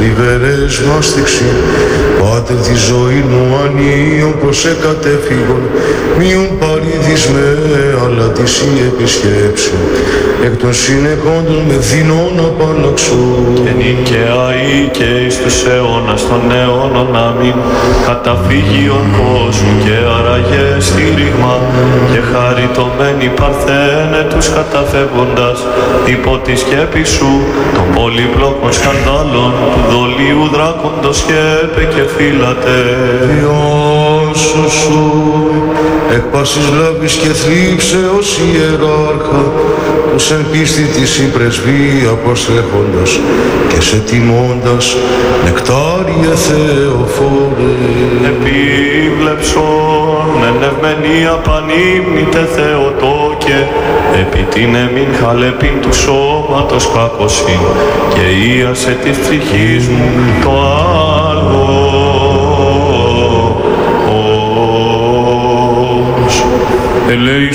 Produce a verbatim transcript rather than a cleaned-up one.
θλιβερές μάστηξη, πάτερ τη ζωή μου ανίον προς εκατέφυγον, μείον παρήδης με, αλλά τη σύ επισκέψου, εκ των συνεχόντων με δίνων απαλλαξού. Και νικαιαή και εις τους αιώνας των αιώνων αμήν, καταφύγιον κόσμου και αραγέ στήριγμα, και χαριτωμένη παρθένε τους καταφεύγοντας, υπό τη σκέπη σου των πολύπλοκων σκανδάλων, του δολίου δράκοντος σκέπε και φύλατε. Διάσου σου, εκ πάσης λάβης και θλίψεως ιεράρχα, τους εν πίστη της η πρεσβεία προσέχοντας και σε τιμώντας, νεκτάριε Θεοφόρε. Επίβλεψον ενευμενία πανύμνητε Θεοτόκε, επί την εμήν χαλεπίν του σώματος κακοσύν, και ίασε της ψυχής μου το άλγος. Ελέη